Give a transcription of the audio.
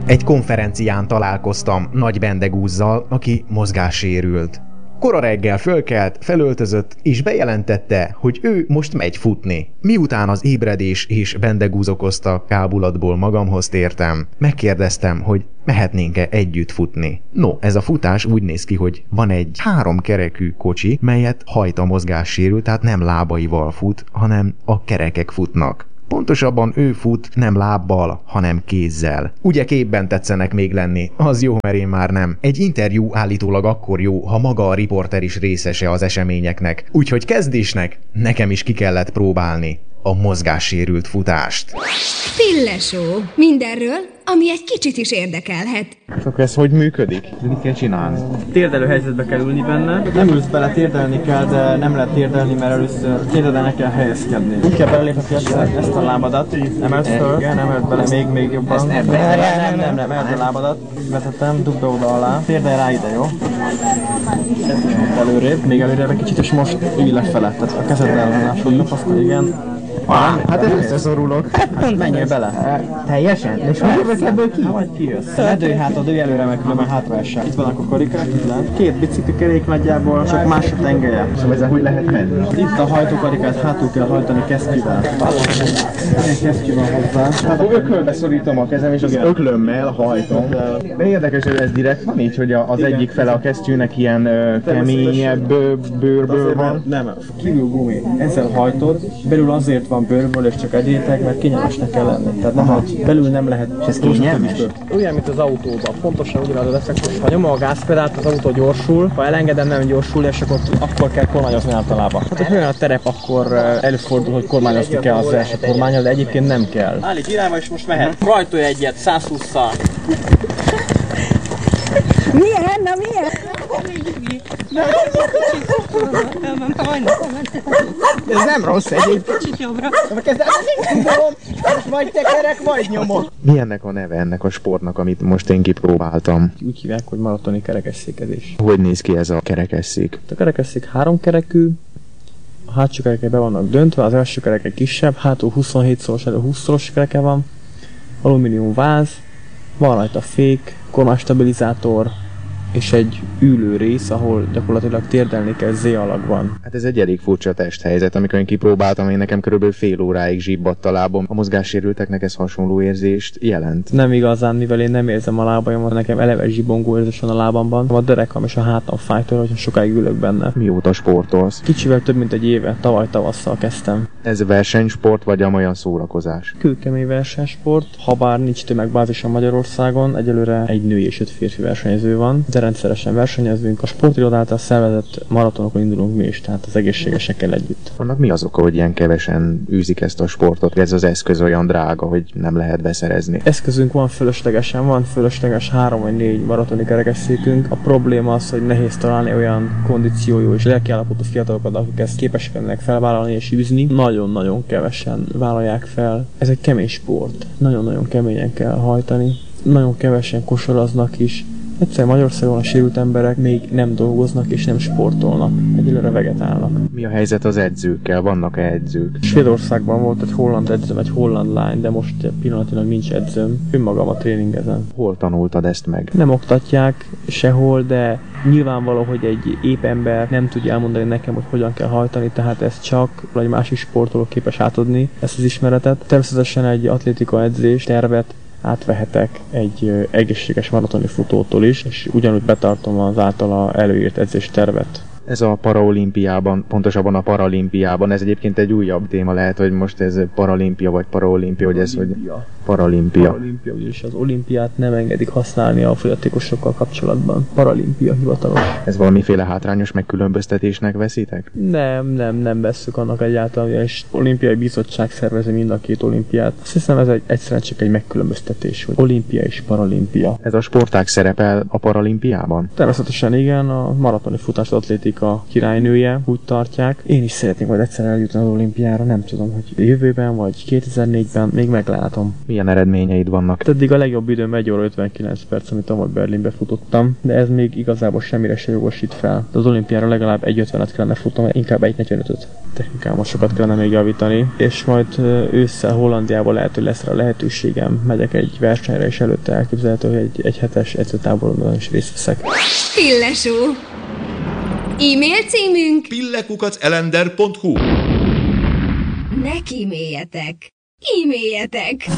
Egy konferencián találkoztam Nagy Bendegúzzal, aki mozgássérült. Kora reggel fölkelt, felöltözött, és bejelentette, hogy ő most megy futni. Miután az ébredés és Bendegúz okozta kábulatból magamhoz tértem, megkérdeztem, hogy mehetnénk-e együtt futni. No, ez a futás úgy néz ki, hogy van egy 3 kerekű kocsi, melyet hajt a mozgássérült, tehát nem lábaival fut, hanem a kerekek futnak. Pontosabban ő fut nem lábbal, hanem kézzel. Ugye képben tetszenek még lenni? Az jó, mert én már nem. Egy interjú állítólag akkor jó, ha maga a riporter is részese az eseményeknek. Úgyhogy kezdésnek nekem is ki kellett próbálni a mozgássérült futást. Fillesó. Mindenről, ami egy kicsit is érdekelhet. És akkor ez hogy működik? Mit kell csinálni? Térdelő helyzetbe kell ülni benne. Nem ülsz bele, térdelni kell, de nem lehet térdelni, mert először térdelnek kell helyezkedni. Úgy kell belépni ezt a lábadat. Emeld föl, igen, emeld bele még jobban. Nem, emeld a lábadat. Vezetem, dugd be oda alá. Térdelj rá ide, jó? Előrébb, még előrébb egy kicsit, és most ülj lefele. Tehát a kezeddel elásodnak, azt igen. Hát ez összeszorulok. Menjél bele. Teljesen? És hogy jövök ebből ki? Vagy kijössz. Ne dőj hátra, dőj előre, meg különben hátra essen. Itt vannak a karikák, itt lent. 2 biciklikerék nagyjából, csak más a tengelye. Szóval ezzel hogy lehet menni? Itt a hajtókarikát hátul kell hajtani kesztyűvel. Kesztyű van hozzá. Hát ökölbe szorítom a kezem, és az öklömmel hajtom. De érdekes, hogy ez direkt van így, hogy az egyik fele a kesztyűnek ilyen keményebb bőrből van. Nem, kívül gumi. Ezzel hajtod, belül azért van bőrből, és csak egy réteg, mert kényelmesnek kell lenni. Tehát nem, belül nem lehet. És ez kényelmes? Olyan, mint az autóban. Pontosan ugyanaz az effektus. Ha nyomom a gázpedált, az autó gyorsul, ha elengedem, nem gyorsul, és akkor kell kormányozni általában. Hát, ha olyan a terep, akkor előfordul, hogy kormányozni kell az első kormánnyal, de egyébként nem kell. Állít irányba, és most mehet. Rajtolj egyet, 120-szal. Milyen? Na milyen? Ez nem rossz egyébként. Kicsit jobbra. Vagy te kerek, vagy nyomok. Mi ennek a neve, ennek a sportnak, amit most én kipróbáltam? Úgy hívják, hogy maratoni kerekesszékezés. Hogy néz ki ez a kerekesszék? A kerekesszék 3 kerekű, a hátsó kerekek be vannak döntve, az első kereke kisebb, hátul 27-szoros, elő 20-szoros kereke van, alumínium váz, van rajta fék, kormánystabilizátor, és egy ülő rész, ahol gyakorlatilag térdelni kell Z alakban. Hát ez egy elég furcsa testhelyzet, amikor én kipróbáltam, én nekem körülbelül fél óráig zsibbadt a lábom. A mozgássérülteknek ez hasonló érzést jelent? Nem igazán, mivel én nem érzem a lábaimat, nekem eleve zsibongó érzés van a lábamban. A derekam és a hátam fájtól, hogy sokáig ülök benne. Mióta sportolsz? Kicsivel több mint egy éve, tavaly tavasszal kezdtem. Ez versenysport vagy olyan szórakozás? Kőkemény versenysport, habár nincs tömegbázisa Magyarországon, egyelőre egy női és 5 férfi versenyző van. De rendszeresen versenyezünk, a sportiroda által szervezett maratonokon indulunk mi is, tehát az egészségesekkel együtt. Annak mi az oka, hogy ilyen kevesen űzik ezt a sportot? Ez az eszköz olyan drága, hogy nem lehet beszerezni? Eszközünk van fölösleges 3 vagy 4 maratoni kerekesszékünk. A probléma az, hogy nehéz találni olyan kondíciójú és lelkiállapotú fiatalokat, akik ezt képesek lennek felvállalni és űzni. Nagyon-nagyon kevesen vállalják fel. Ez egy kemény sport. Nagyon-nagyon keményen kell hajtani. Nagyon kevesen kosaraznak is. Egyszer Magyarországon a sérült emberek még nem dolgoznak és nem sportolnak. Egyelőre vegetálnak. Mi a helyzet az edzőkkel? Vannak-e edzők? Svédországban volt egy holland edzőm, egy holland lány, de most pillanatilag nincs edzőm. Önmagam a tréningezem. Hol tanultad ezt meg? Nem oktatják sehol, de nyilvánvaló, hogy egy épp ember nem tudja elmondani nekem, hogy hogyan kell hajtani, tehát ez csak vagy másik sportoló képes átadni ezt az ismeretet. Természetesen egy atlétika edzés tervet átvehetek egy egészséges maratoni futótól is, és ugyanúgy betartom az általa előírt edzéstervet. Ez a paraolimpiában, pontosabban a paralimpiában, ez egyébként egy újabb téma lehet, hogy most ez paralimpia vagy paraolimpia, hogy ez hogy paralimpia. Paralimpia, ugyanis az olimpiát nem engedik használni a fogyatékosokkal kapcsolatban. Paralimpia hivatalos. Ez valamiféle hátrányos megkülönböztetésnek veszitek? Nem vesszük annak egyáltalán, és olimpiai bizottság szervezi mind a 2 olimpiát. Azt hiszem ez egyszerűen csak egy megkülönböztetés, hogy olimpia és paralimpia. Ez a sportág szerepel a paralimpiában? Természetesen igen, a maratoni futás atlétika Amerika királynője, úgy tartják. Én is szeretnék majd egyszer eljutni az olimpiára, nem tudom, hogy jövőben vagy 2004-ben, még meglátom. Milyen eredményeid vannak? Eddig a legjobb időm 1 óra 59 perc, amit tavaly Berlinbe futottam, de ez még igazából semmire se jogosít fel. De az olimpiára legalább 1.50-et kellene futnom, inkább 1.45-öt. Technikában sokat kellene még javítani, és majd ősszel Hollandiában lehet, hogy lesz rá lehetőségem. Megyek egy versenyre, és előtte elképzelhető, hogy egy hetes edzőtáboron is részt veszek. Pillesó. E-mail címünk pillekukac.elender.hu. Ne kíméljetek. E-mailjetek.